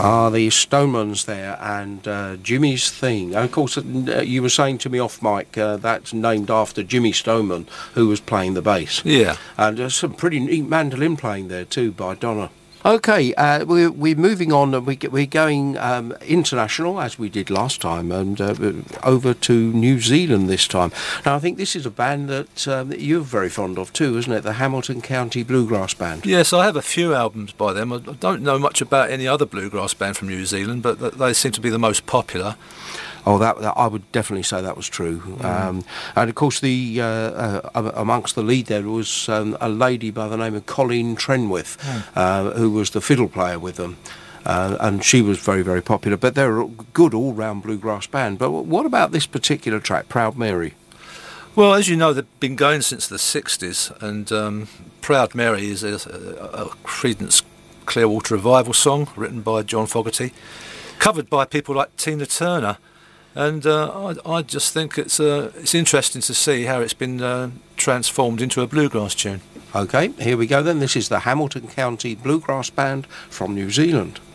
The Stonemans there, and Jimmy's Thing. And of course, you were saying to me off mic, that's named after Jimmy Stoneman, who was playing the bass. Yeah. And there's some pretty neat mandolin playing there too by Donna. Okay, we're moving on, and we're going international, as we did last time, and over to New Zealand this time. Now, I think this is a band that you're very fond of too, isn't it? The Hamilton County Bluegrass Band. Yes, I have a few albums by them. I don't know much about any other bluegrass band from New Zealand, but they seem to be the most popular. Oh, that I would definitely say that was true. And of course, amongst the lead there was a lady by the name of Colleen Trenwith, who was the fiddle player with them. And she was very, very popular. But they're a good all-round bluegrass band. But what about this particular track, Proud Mary? Well, as you know, they've been going since the 60s, and Proud Mary is a Creedence Clearwater Revival song written by John Fogerty, covered by people like Tina Turner. And I just think it's interesting to see how it's been transformed into a bluegrass tune. OK, here we go then. This is the Hamilton County Bluegrass Band from New Zealand.